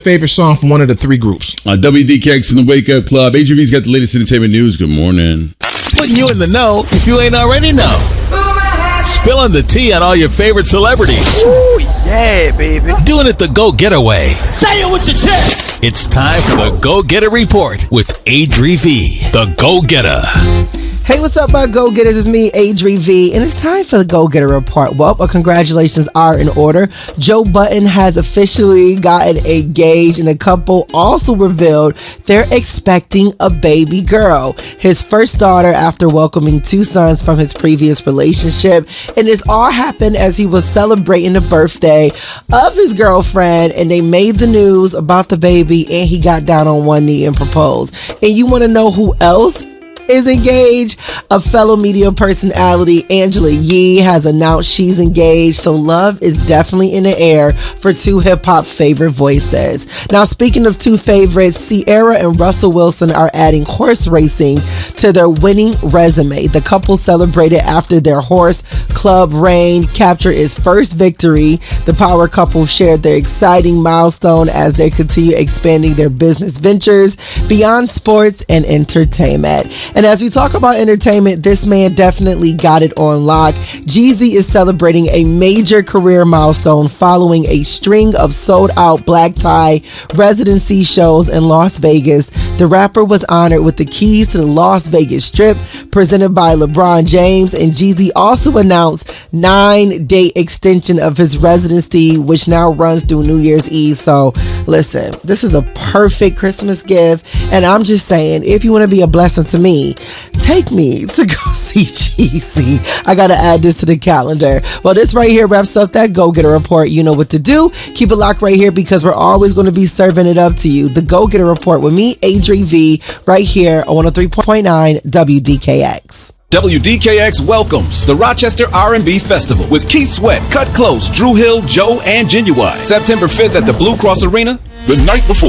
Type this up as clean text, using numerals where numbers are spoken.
favorite song from one of the three groups. WDKX in the Wake Up Club. AGV's got the latest entertainment news. Good morning. Putting you in the know if you ain't already know. Spilling the tea on all your favorite celebrities. Ooh, yeah, baby. Doing it the go-getaway. Say it with your chest. It's time for the Go-Getter Report with Adri V, the Go-Getter. Hey, what's up, my go-getters? It's me, Adri V, and it's time for the Go-Getter Report. Well, congratulations are in order. Joe Budden has officially gotten engaged, and the couple also revealed they're expecting a baby girl, his first daughter after welcoming two sons from his previous relationship. And this all happened as he was celebrating the birthday of his girlfriend, and they made the news about the baby, and he got down on one knee and proposed. And you want to know who else is engaged? A fellow media personality, Angela Yee, has announced she's engaged, so love is definitely in the air for two hip-hop favorite voices. Now, speaking of two favorites, Ciara and Russell Wilson are adding horse racing to their winning resume. The couple celebrated after their horse club reign captured its first victory. The power couple shared their exciting milestone as they continue expanding their business ventures beyond sports and entertainment. And as we talk about entertainment, this man definitely got it on lock. Jeezy is celebrating a major career milestone following a string of sold-out black tie residency shows in Las Vegas. The rapper was honored with the keys to the Las Vegas Strip presented by LeBron James, and Jeezy also announced 9-day extension of his residency, which now runs through New Year's Eve. So listen, this is a perfect Christmas gift, and I'm just saying, if you want to be a blessing to me, take me to go see Jeezy. I gotta add this to the calendar. Well, this right here wraps up that Go-Getter Report. You know what to do. Keep it locked right here because we're always going to be serving it up to you. The Go-Getter Report with me, Adri V, right here on 103.9 WDKX. WDKX welcomes the Rochester R&B Festival with Keith Sweat, Cut Close, Drew Hill, Joe, and Genuine. September 5th at the Blue Cross Arena, the night before.